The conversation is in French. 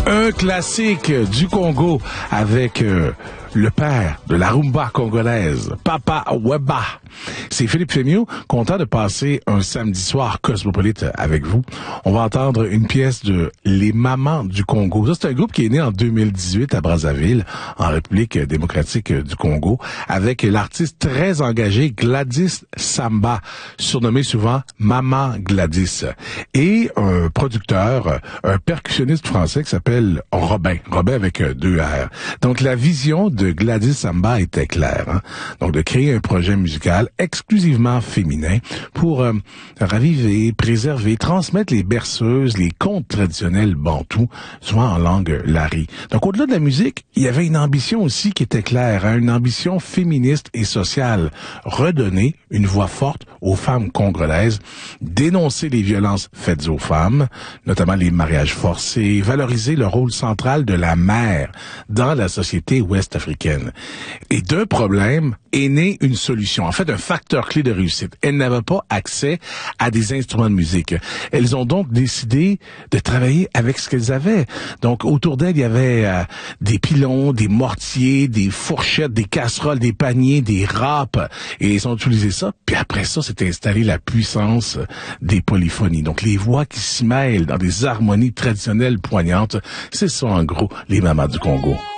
Un classique du Congo avec le père de la rumba congolaise, Papa Wemba. C'est Philippe Fémieux, content de passer un samedi soir cosmopolite avec vous. On va entendre une pièce de Les Mamans du Congo. Ça, c'est un groupe qui est né en 2018 à Brazzaville, en République démocratique du Congo, avec l'artiste très engagé Gladys Samba, surnommé souvent Maman Gladys, et un producteur, un percussionniste français qui s'appelle Robin avec deux R. Donc, la vision de Gladys Samba était claire, hein? Donc, de créer un projet musical exclusivement féminin pour raviver, préserver, transmettre les berceuses, les contes traditionnels bantous, souvent en langue lari. Donc, au-delà de la musique, il y avait une ambition aussi qui était claire, hein? Une ambition féministe et sociale. Redonner une voix forte aux femmes congolaises, dénoncer les violences faites aux femmes, notamment les mariages forcés, valoriser le rôle central de la mère dans la société ouest-africaine. Et d'un problème est née une solution, en fait un facteur clé de réussite. Elles n'avaient pas accès à des instruments de musique. Elles ont donc décidé de travailler avec ce qu'elles avaient. Donc autour d'elles, il y avait des pilons, des mortiers, des fourchettes, des casseroles, des paniers, des râpes, et elles ont utilisé ça. Puis après ça, s'est installée la puissance des polyphonies. Donc les voix qui s'y mêlent dans des harmonies traditionnelles poignantes, c'est ça en gros les Mamas du Congo.